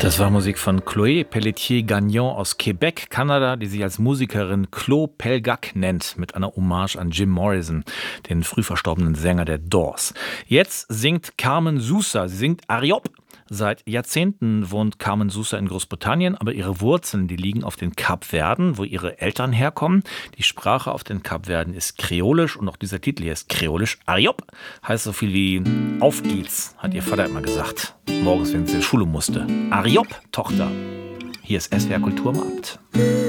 Das war Musik von Chloé Pelletier-Gagnon aus Quebec, Kanada, die sich als Musikerin Claude Pelgag nennt, mit einer Hommage an Jim Morrison, den früh verstorbenen Sänger der Doors. Jetzt singt Carmen Sousa, sie singt Ariop. Seit Jahrzehnten wohnt Carmen Sousa in Großbritannien, aber ihre Wurzeln, die liegen auf den Kapverden, wo ihre Eltern herkommen. Die Sprache auf den Kapverden ist Kreolisch und auch dieser Titel hier ist Kreolisch. Ariop heißt so viel wie Auf geht's, hat ihr Vater immer gesagt. Morgens, wenn sie zur Schule musste. Ariop, Tochter. Hier ist SWR Kultur am Abend.